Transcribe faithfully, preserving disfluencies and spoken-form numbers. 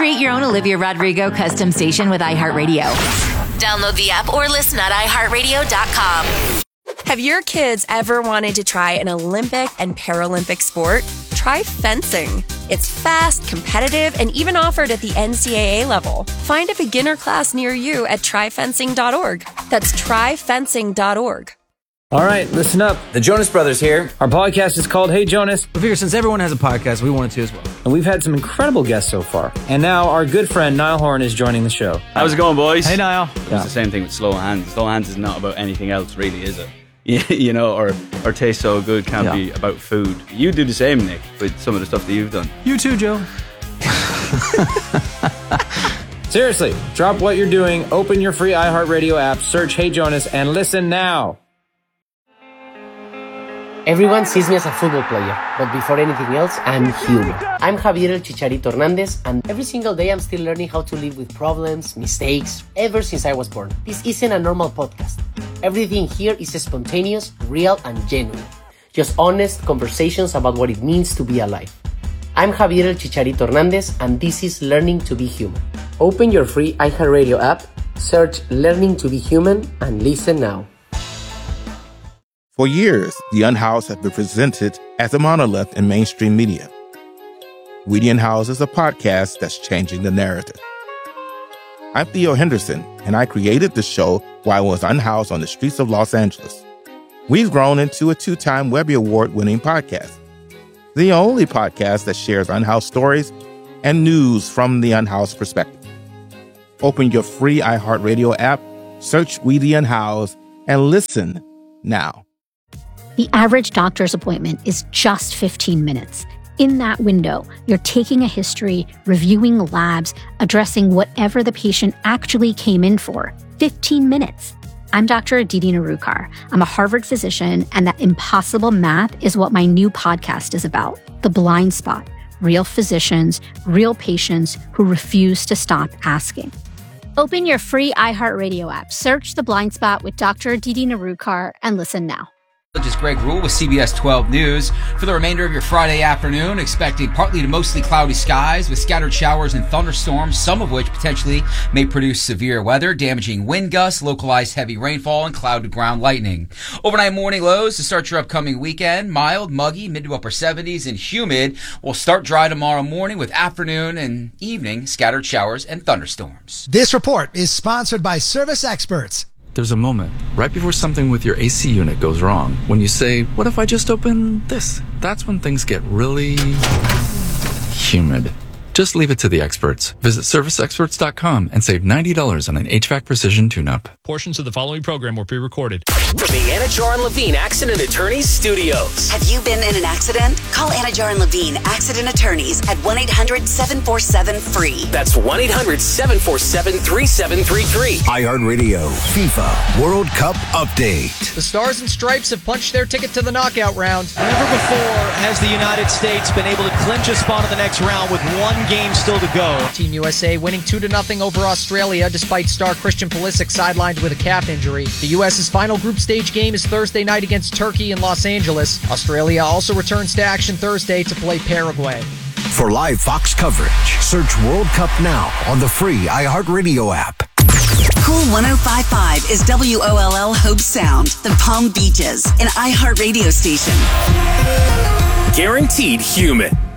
Create your own Olivia Rodrigo custom station with iHeartRadio. Download the app or listen at i heart radio dot com. Have your kids ever wanted to try an Olympic and Paralympic sport? Try fencing. It's fast, competitive, and even offered at the N C double A level. Find a beginner class near you at try fencing dot org. That's try fencing dot org. All right, listen up. The Jonas Brothers here. Our podcast is called Hey Jonas. We figure since everyone has a podcast, we wanted to as well. And we've had some incredible guests so far. And now our good friend Niall Horan is joining the show. How's it going, boys? Hey, Niall. It's yeah. the same thing with Slow Hands. Slow Hands is not about anything else, really, is it? You know, or, or Taste So Good can't yeah. be about food. You do the same, Nick, with some of the stuff that you've done. You too, Joe. Seriously, drop what you're doing, open your free iHeartRadio app, search Hey Jonas, and listen now. Everyone sees me as a football player, but before anything else, I'm human. I'm Javier El Chicharito Hernandez, and every single day I'm still learning how to live with problems, mistakes, ever since I was born. This isn't a normal podcast. Everything here is spontaneous, real, and genuine. Just honest conversations about what it means to be alive. I'm Javier El Chicharito Hernandez, and this is Learning to be Human. Open your free iHeartRadio app, search Learning to be Human, and listen now. For years, The Unhoused has been presented as a monolith in mainstream media. We The Unhoused is a podcast that's changing the narrative. I'm Theo Henderson, and I created the show while I was unhoused on the streets of Los Angeles. We've grown into a two-time Webby Award-winning podcast, the only podcast that shares unhoused stories and news from the unhoused perspective. Open your free iHeartRadio app, search We The Unhoused, and listen now. The average doctor's appointment is just fifteen minutes. In that window, you're taking a history, reviewing labs, addressing whatever the patient actually came in for. fifteen minutes. I'm Doctor Aditi Narukar. I'm a Harvard physician, and that impossible math is what my new podcast is about. The Blind Spot. Real physicians, real patients who refuse to stop asking. Open your free iHeartRadio app, search The Blind Spot with Doctor Aditi Narukar, and listen now. Just Greg Rule with C B S twelve News. For the remainder of your Friday afternoon, expecting partly to mostly cloudy skies with scattered showers and thunderstorms, some of which potentially may produce severe weather, damaging wind gusts, localized heavy rainfall, and cloud-to-ground lightning. Overnight morning lows to start your upcoming weekend. Mild, muggy, mid to upper seventies, and humid. Will start dry tomorrow morning with afternoon and evening scattered showers and thunderstorms. This report is sponsored by Service Experts. There's a moment right before something with your A C unit goes wrong when you say, what if I just open this? That's when things get really humid. Just leave it to the experts. Visit service experts dot com and save ninety dollars on an H V A C Precision tune-up. Portions of the following program were pre-recorded. From the Anajar and Levine Accident Attorneys Studios. Have you been in an accident? Call Anajar and Levine Accident Attorneys at one eight hundred seven four seven free. That's one eight hundred seven four seven three seven three three. iHeartRadio FIFA World Cup Update. The Stars and Stripes have punched their ticket to the knockout round. Never before has the United States been able to clinch a spot in the next round with one game still to go. Team U S A winning two to nothing over Australia despite star Christian Pulisic sidelined with a calf injury. The U S's final group stage game is Thursday night against Turkey in Los Angeles. Australia also returns to action Thursday to play Paraguay. For live Fox coverage, search World Cup now on the free iHeartRadio app. Cool one oh five point five is W O L L Hope Sound, the Palm Beaches, an iHeartRadio station. Guaranteed human.